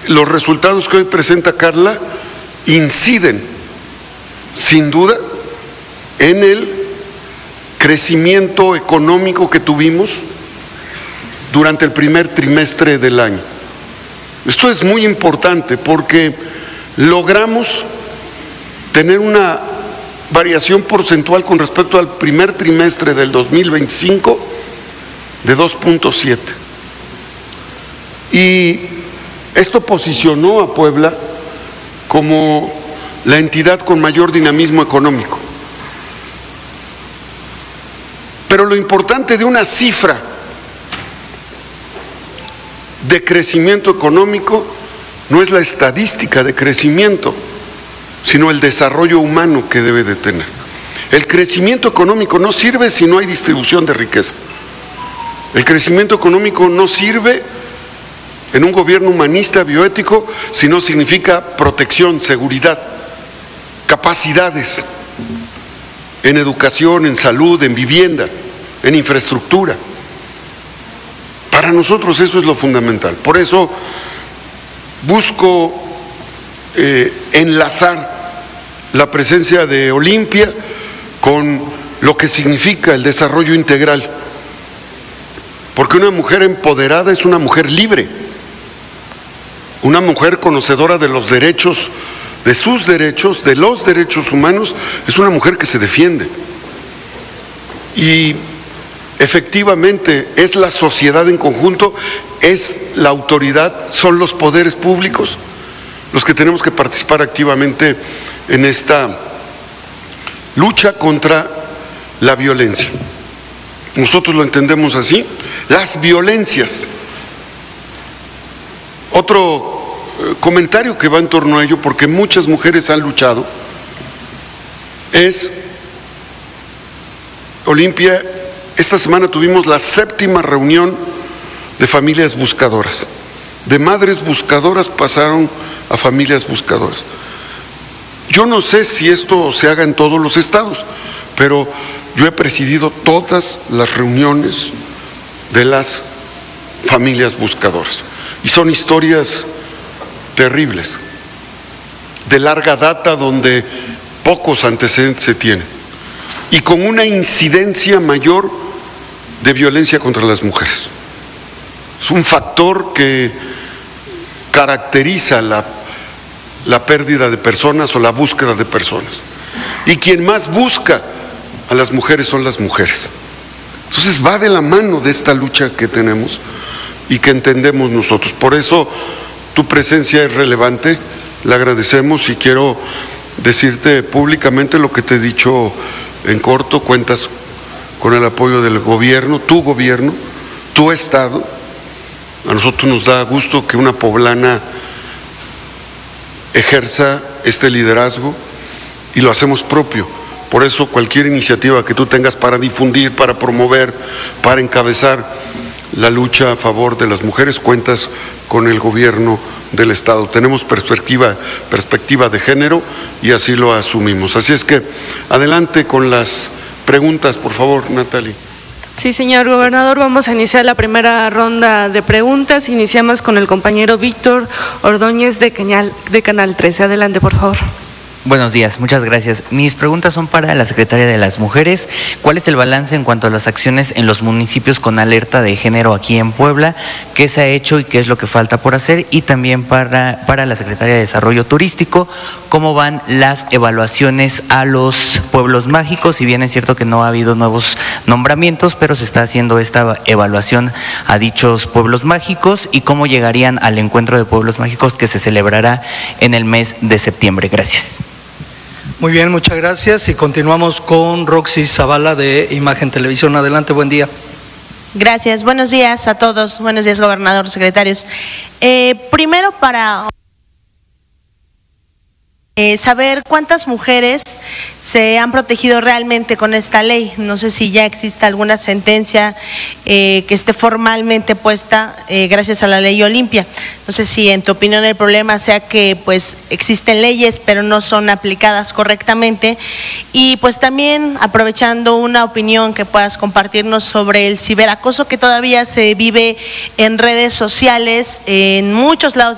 los resultados que hoy presenta Carla inciden, sin duda, en el crecimiento económico que tuvimos durante el primer trimestre del año. Esto es muy importante porque logramos tener una variación porcentual con respecto al primer trimestre del 2025 de 2.7. Y esto posicionó a Puebla como la entidad con mayor dinamismo económico. Pero lo importante de una cifra de crecimiento económico no es la estadística de crecimiento, sino el desarrollo humano que debe de tener. El crecimiento económico no sirve si no hay distribución de riqueza. El crecimiento económico no sirve en un gobierno humanista, bioético, si no significa protección, seguridad, capacidades en educación, en salud, en vivienda, en infraestructura. Para nosotros eso es lo fundamental. Por eso busco enlazar la presencia de Olimpia con lo que significa el desarrollo integral. Porque una mujer empoderada es una mujer libre, una mujer conocedora de los derechos, de sus derechos, de los derechos humanos, es una mujer que se defiende. Y efectivamente es la sociedad en conjunto, es la autoridad, son los poderes públicos los que tenemos que participar activamente en esta lucha contra la violencia. Nosotros lo entendemos así, las violencias. Otro comentario que va en torno a ello, porque muchas mujeres han luchado, es, Olimpia, esta semana tuvimos la 7ª reunión de familias buscadoras. De madres buscadoras pasaron a familias buscadoras. Yo no sé si esto se haga en todos los estados, pero yo he presidido todas las reuniones de las familias buscadoras. Y son historias terribles, de larga data, donde pocos antecedentes se tienen, y con una incidencia mayor de violencia contra las mujeres. Es un factor que caracteriza la pérdida de personas o la búsqueda de personas. Y quien más busca a las mujeres son las mujeres. Entonces va de la mano de esta lucha que tenemos y que entendemos nosotros. Por eso tu presencia es relevante, la agradecemos, y quiero decirte públicamente lo que te he dicho en corto: cuentas con el apoyo del gobierno, tu estado. A nosotros nos da gusto que una poblana ejerza este liderazgo y lo hacemos propio. Por eso cualquier iniciativa que tú tengas para difundir, para promover, para encabezar la lucha a favor de las mujeres, cuentas con el gobierno del estado. Tenemos perspectiva de género y así lo asumimos. Así es que adelante con las preguntas, por favor, Natalie. Sí, señor gobernador, vamos a iniciar la primera ronda de preguntas. Iniciamos con el compañero Víctor Ordóñez de Canal 13. Adelante, por favor. Buenos días, muchas gracias. Mis preguntas son para la Secretaria de las Mujeres. ¿Cuál es el balance en cuanto a las acciones en los municipios con alerta de género aquí en Puebla? ¿Qué se ha hecho y qué es lo que falta por hacer? Y también para la Secretaria de Desarrollo Turístico, ¿cómo van las evaluaciones a los pueblos mágicos? Si bien es cierto que no ha habido nuevos nombramientos, pero se está haciendo esta evaluación a dichos pueblos mágicos, y cómo llegarían al encuentro de pueblos mágicos que se celebrará en el mes de septiembre. Gracias. Muy bien, muchas gracias, y continuamos con Roxy Zavala de Imagen Televisión. Adelante, buen día. Gracias, buenos días a todos, buenos días, gobernador, secretarios. Primero, para saber cuántas mujeres se han protegido realmente con esta ley. No sé si ya existe alguna sentencia que esté formalmente puesta gracias a la ley Olimpia. No sé si en tu opinión el problema sea que pues existen leyes pero no son aplicadas correctamente, y pues también aprovechando una opinión que puedas compartirnos sobre el ciberacoso que todavía se vive en redes sociales en muchos lados